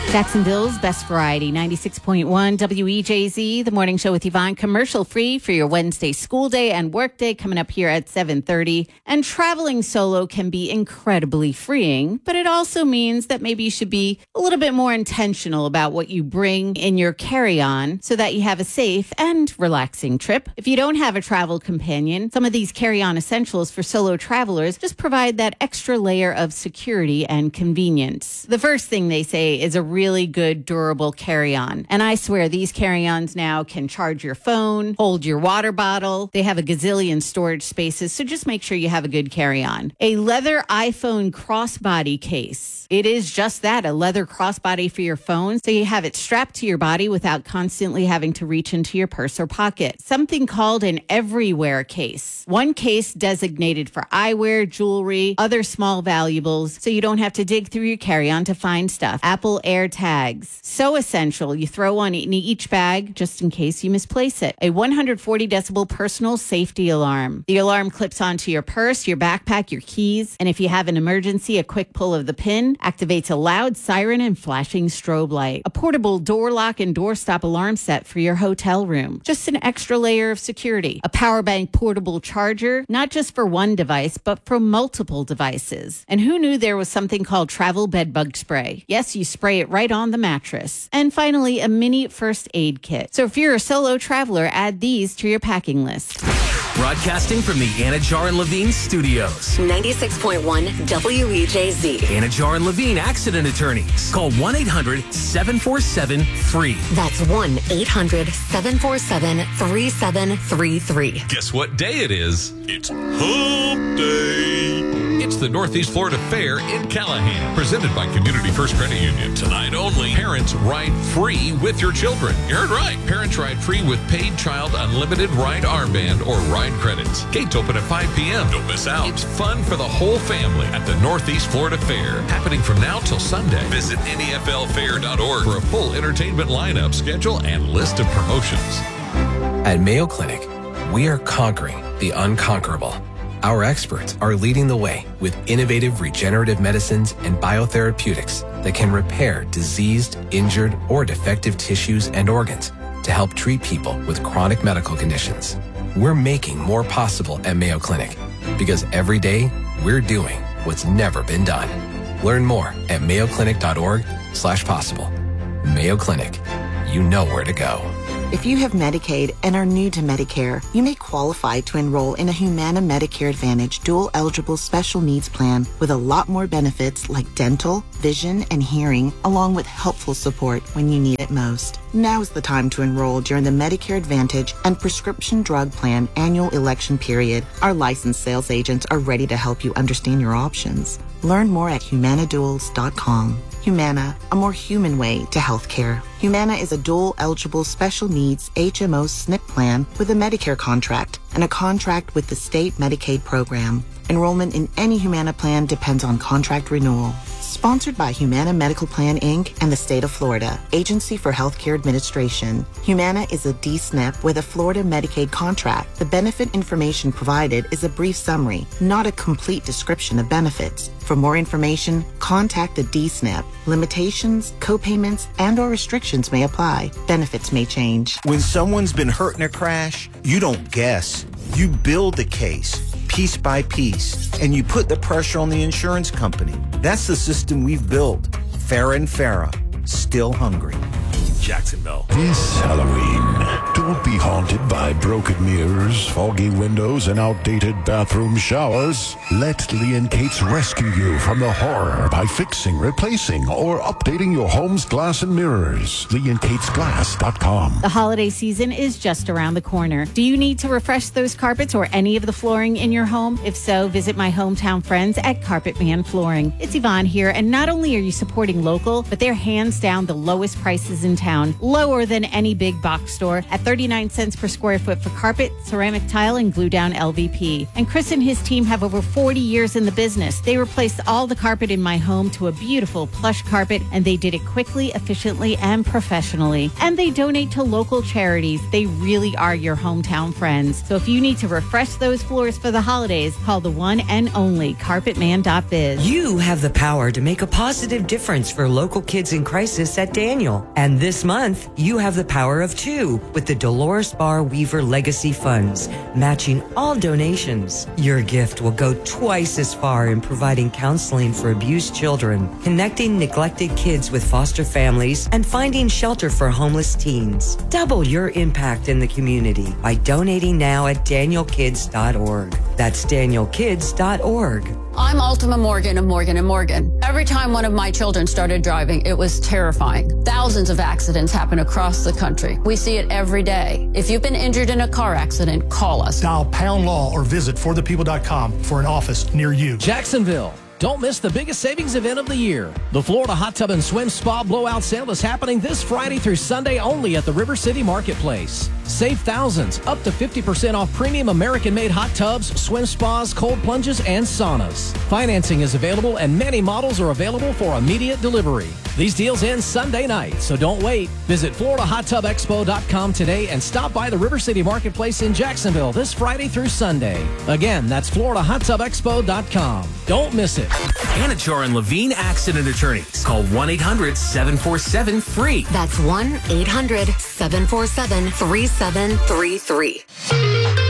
Jacksonville's best variety, 96.1 WEJZ, the morning show with Yvonne, commercial free for your Wednesday school day and work day coming up here at 7:30. And traveling solo can be incredibly freeing, but it also means that maybe you should be a little bit more intentional about what you bring in your carry-on so that you have a safe and relaxing trip. If you don't have a travel companion, some of these carry-on essentials for solo travelers just provide that extra layer of security and convenience. The first thing they say is a really good, durable carry-on. And I swear these carry-ons now can charge your phone, hold your water bottle. They have a gazillion storage spaces, so just make sure you have a good carry-on. A leather iPhone crossbody case. It is just that, a leather crossbody for your phone, so you have it strapped to your body without constantly having to reach into your purse or pocket. Something called an everywhere case. One case designated for eyewear, jewelry, other small valuables, so you don't have to dig through your carry-on to find stuff. Apple AirTags. So essential. You throw one in each bag just in case you misplace it. A 140 decibel personal safety alarm. The alarm clips onto your purse, your backpack, your keys, and if you have an emergency, a quick pull of the pin activates a loud siren and flashing strobe light. A portable door lock and door stop alarm set for your hotel room. Just an extra layer of security. A power bank portable charger, not just for one device, but for multiple devices. And who knew there was something called travel bed bug spray? Yes, you spray it right on the mattress. And finally, a mini first aid kit. So if you're a solo traveler, add these to your packing list. Broadcasting from the Anajar and Levine studios. 96.1 WEJZ. Anajar and Levine Accident Attorneys. Call 1-800-747-FREE. That's 1-800-747-3733. Guess what day it is? It's Hump Day. It's the Northeast Florida Fair in Callahan, presented by Community First Credit Union. Tonight only, parents ride free with your children. You heard right. Parents ride free with paid child unlimited ride armband or ride credits. Gates open at 5 p.m. Don't miss out. It's fun for the whole family at the Northeast Florida Fair, happening from now till Sunday. Visit NEFLfair.org for a full entertainment lineup, schedule, and list of promotions. At Mayo Clinic, we are conquering the unconquerable. Our experts are leading the way with innovative regenerative medicines and biotherapeutics that can repair diseased, injured, or defective tissues and organs to help treat people with chronic medical conditions. We're making more possible at Mayo Clinic because every day we're doing what's never been done. Learn more at mayoclinic.org/possible. Mayo Clinic, you know where to go. If you have Medicaid and are new to Medicare, you may qualify to enroll in a Humana Medicare Advantage dual-eligible special needs plan with a lot more benefits like dental, vision, and hearing, along with helpful support when you need it most. Now is the time to enroll during the Medicare Advantage and Prescription Drug Plan annual election period. Our licensed sales agents are ready to help you understand your options. Learn more at humanaduals.com. Humana, a more human way to healthcare. Humana is a dual-eligible special needs HMO SNP plan with a Medicare contract and a contract with the state Medicaid program. Enrollment in any Humana plan depends on contract renewal. Sponsored by Humana Medical Plan, Inc. and the state of Florida, Agency for Healthcare Administration. Humana is a D-SNP with a Florida Medicaid contract. The benefit information provided is a brief summary, not a complete description of benefits. For more information, contact the D-SNP. Limitations, co-payments, and/or restrictions may apply. Benefits may change. When someone's been hurt in a crash, you don't guess. You build the case, piece by piece, and you put the pressure on the insurance company. That's the system we've built. Farah and Farah, still hungry. Jacksonville. This Halloween, don't be haunted by broken mirrors, foggy windows, and outdated bathroom showers. Let Lee and Kate's rescue you from the horror by fixing, replacing, or updating your home's glass and mirrors. LeeandKatesGlass.com. The holiday season is just around the corner. Do you need to refresh those carpets or any of the flooring in your home? If so, visit my hometown friends at Carpet Man Flooring. It's Yvonne here, and not only are you supporting local, but they're hands down the lowest prices in town. town, lower than any big box store at 39 cents per square foot for carpet, ceramic tile, and glue down LVP. And Chris and his team have over 40 years in the business. They replaced all the carpet in my home to a beautiful plush carpet, and they did it quickly, efficiently, and professionally. And they donate to local charities. They really are your hometown friends. So if you need to refresh those floors for the holidays, call the one and only carpetman.biz. You have the power to make a positive difference for local kids in crisis at Daniel. And this month, you have the power of two with the Dolores Barr Weaver Legacy Funds, matching all donations. Your gift will go twice as far in providing counseling for abused children, connecting neglected kids with foster families, and finding shelter for homeless teens. Double your impact in the community by donating now at danielkids.org. That's danielkids.org. I'm Ultima Morgan of Morgan & Morgan. Every time one of my children started driving, it was terrifying. Thousands of accidents happen across the country. We see it every day. If you've been injured in a car accident, call us. Dial pound law or visit forthepeople.com for an office near you. Jacksonville. Don't miss the biggest savings event of the year. The Florida Hot Tub and Swim Spa Blowout Sale is happening this Friday through Sunday only at the River City Marketplace. Save thousands, up to 50% off premium American-made hot tubs, swim spas, cold plunges, and saunas. Financing is available and many models are available for immediate delivery. These deals end Sunday night, so don't wait. Visit FloridaHotTubExpo.com today and stop by the River City Marketplace in Jacksonville this Friday through Sunday. Again, that's FloridaHotTubExpo.com. Don't miss it. Anachar and Levine Accident Attorneys. Call 1-800-747-FREE. That's 1-800-747-3733.